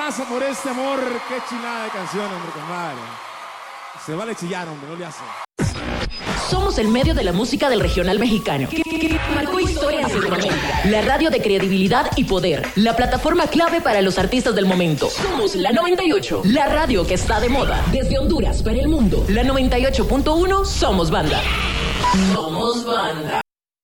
raza por este amor. Qué chilada de canción, hombre, compadre. Se vale chillar, hombre, no le hace. Somos el medio de la música del regional mexicano, que marcó historia en Centroamérica. La radio de credibilidad y poder. La plataforma clave para los artistas del momento. Somos la 98, la radio que está de moda. Desde Honduras para el mundo. La 98.1, somos banda. Somos banda.